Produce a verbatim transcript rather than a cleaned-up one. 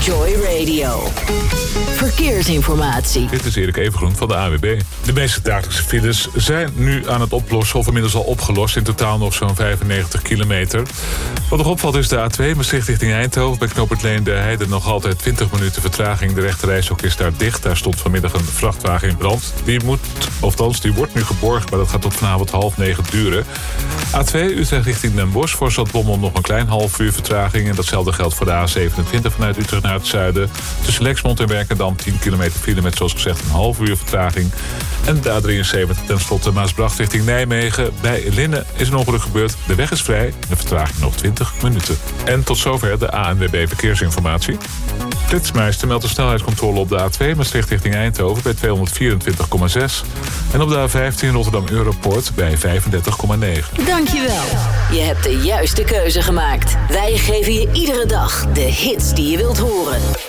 Joy Radio. Verkeersinformatie. Dit is Erik Evengroen van de A W B. De meeste dagelijkse files zijn nu aan het oplossen of inmiddels al opgelost. In totaal nog zo'n vijfennegentig kilometer. Wat nog opvalt is de A twee, Maastricht richting Eindhoven. Bij knooppunt Leende Heide nog altijd twintig minuten vertraging. De rechterrijstrook is daar dicht. Daar stond vanmiddag een vrachtwagen in brand. Die moet, althans, die wordt nu geborgen, maar dat gaat tot vanavond half negen duren. A twee, Utrecht richting Den Bosch. Voor Zaltbommel nog een klein half uur vertraging. En datzelfde geldt voor de A zevenentwintig vanuit Utrecht naar het zuiden. Tussen Lexmond en Werkendam tien kilometer file met zoals gezegd een half uur vertraging. En de A drieënzeventig tenslotte Maasbracht richting Nijmegen. Bij Linnen is een ongeluk gebeurd. De weg is vrij. De vertraging nog twintig minuten. En tot zover de A N W B Verkeersinformatie. Flitsmeister meldt de snelheidscontrole op de A twee Maastricht richting Eindhoven bij tweehonderdvierentwintig komma zes. En op de A vijftien Rotterdam Europoort bij vijfendertig komma negen. Dankjewel. Je hebt de juiste keuze gemaakt. Wij geven je iedere dag de hits die je wilt horen.